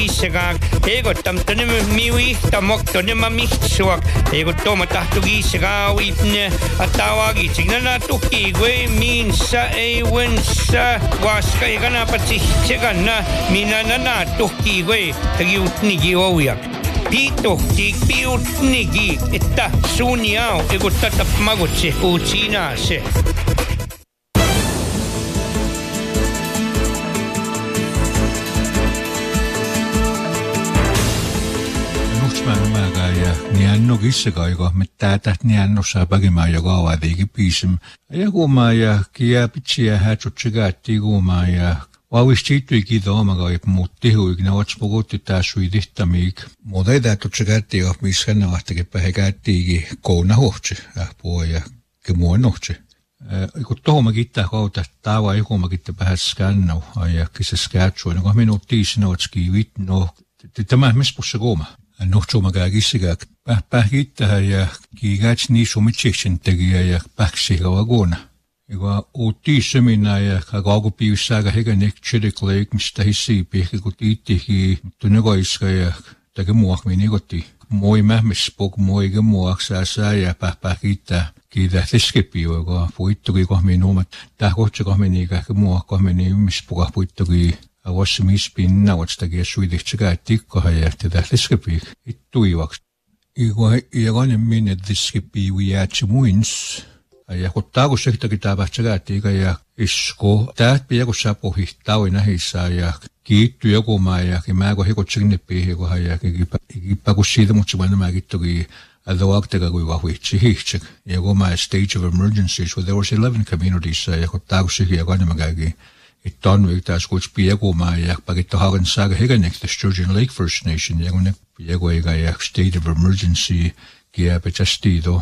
isagag ego tamtane miwi tamok tone mamixuak ego toma tahtugi sagawi ne atawagi signala tuki gwe min sa ewensa waska igana pati chegana minana tuki gwe tagi utnigi oyak pito piutnigi etta suniao ego tatap magoche uchina se Nianno kissakaigo, mitä täht niannossa pakimaa ja kaavaatiikin piisim. Ja kuumaa ja kiäpitsiä hätsutsikätti kuumaa ja vauistiittuikin toomakaip muutti huikina otspukutti taas suitihtamik. Muuta ei tähtsutsikätti jo, missä nahtakin pähe kättiikin kouna hohtsi ja puhuja kemua nohtsi. Kun tohoma kittää kautta, taava ei kuuma kittää pähä skannau, ja kissa skäätsuina, kun minut tiisin otski vitno, tämä mispussa kuuma. Nohtsuuma kääkissikä pähkittää ja kiikäts niin sumitsiksen tekijä ja pähksiä vakuuna. Ja uuttiissa minä ja kaukopiivissäkä hekä nektsidekleit, mistä hissiipi, kun tiittikin tunnekaiska ja teki muokmi nikotti. Moi mähmispok, moi kemuaksää ja pähkittää. Kiitä teskepiä, joka puittukin kohmiin omat. Tää kohtsa kohmiin niikä kemuakkohmiin ihmispoka puittukin. Avassa mispin nauatstakin suitihtsäkää tikkaha ja tätä teskepiä ittuivaks. Ja kanen minne teskepiä jäätsä muins. Ja kun taakussehtakin tääpähtsäkää tiika ja isko. Täät piä kun sä pohit tauin nähissä ja kiitty joku maa ja mä kun hikotsekin neppiä hikohan ja kipä kun siitä mutsi vain nämä kittokin. Although we were hihtsik, ja kun mä stage of emergencies, where there was 11 communities, ja kun taakussikin ja kanemagagi. It on with that which Piagoma yak Bagito Hagan Saga Higanek, the Sturgeon Lake First Nation, Yagonek Piagoyak state of emergency, Giapetastido,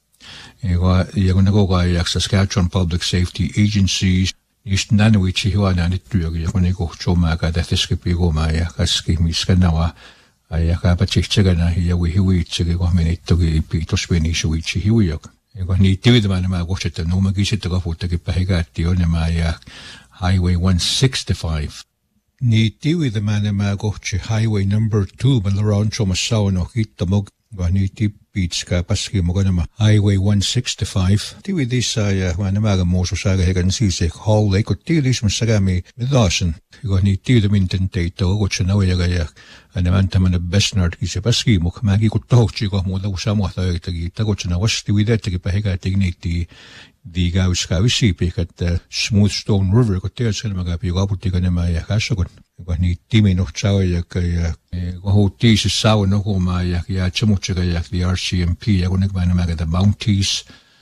Yagonagoga yak Saskatchewan Public Safety Agencies, East Nanawichi Huana Nitu, Yagoneko Chomaga, that is Pigoma Yakaski Miskanawa, Ayakapachichagana, Yawi Hiwi, to Pito Spanish Wichi Hiwiok. Ni Tividman, my watch it, and no Magishit to go for the Pahigati on Highway 165. Ni tiwi the man ma gochi Highway number 2 Malaron Chomasao no hitamog ni beach ka paski moganama Highway 165. Tiwi this manamaga moso saga hegan sise hall lake tilis masagami midasan. Ni tiwi the mintentate gochi na ya and mantamana Besnard is a paski mok magi ko tochi ko mo da usamo tagi tagochi na wasti with that ki pahega dignity the Gauskausi pick at the Smooth Stone River, got there, Selmagapi, Gabutika, and my Hashagon. When he Timmy of Chawayak, who teases Sour no Homa, Chamuchagayak, the RCMP, Agonagmanamaga, the Mounties,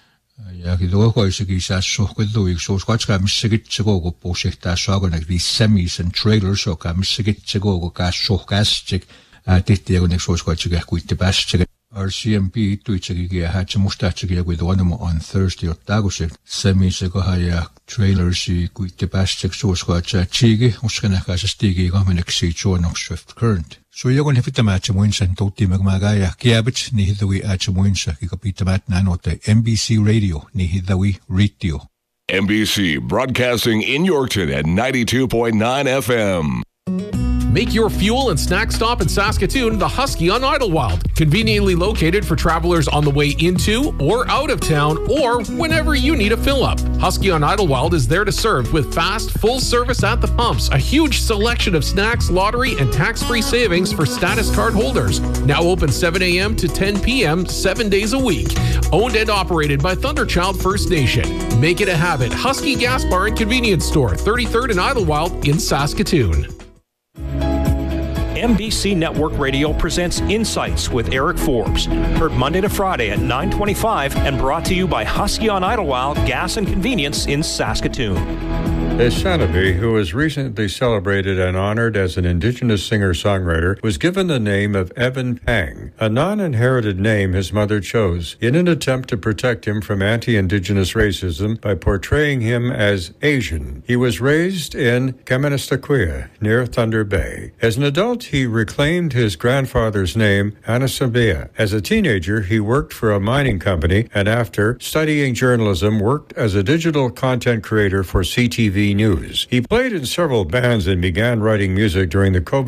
Yakidokoisakis, as so good doing, so Scotch Sigit Chago, Poshek, Sagonak, these semis and trailers, or Sigit Chago, Gas, Shokastic, Titiagonek, so Scotchak with the Bastic. RCMP tuitsagi hatcha mustachagi with one on Thursday or Dagosik, semi-segohaya trailers, kuite bastic source-quacha chigi, Uskanakas stigi, Gomenex, Chornox Swift Current. So you're going to fit the match of wins and Toti Magmagaya, Kiabich, Nihidawi Achamwinsa, Kikapitamat Nanote, NBC Radio, Nihidawi Ritio. NBC broadcasting in Yorkton at 92.9 FM. Make your fuel and snack stop in Saskatoon the Husky on Idlewild. Conveniently located for travelers on the way into or out of town or whenever you need a fill-up. Husky on Idlewild is there to serve with fast, full service at the pumps, a huge selection of snacks, lottery, and tax-free savings for status card holders. Now open 7 a.m. to 10 p.m. 7 days a week. Owned and operated by Thunderchild First Nation. Make it a habit. Husky Gas Bar and Convenience Store, 33rd and Idlewild in Saskatoon. NBC Network Radio presents Insights with Eric Forbes. Heard Monday to Friday at 9:25 and brought to you by Husky on Idlewild Gas and Convenience in Saskatoon. Ishanabe, who was recently celebrated and honored as an Indigenous singer-songwriter, was given the name of Evan Pang, a non-inherited name his mother chose, in an attempt to protect him from anti-Indigenous racism by portraying him as Asian. He was raised in Kaministaquia, near Thunder Bay. As an adult, he reclaimed his grandfather's name, Anasabea. As a teenager, he worked for a mining company, and after studying journalism, worked as a digital content creator for CTV News. He played in several bands and began writing music during the COVID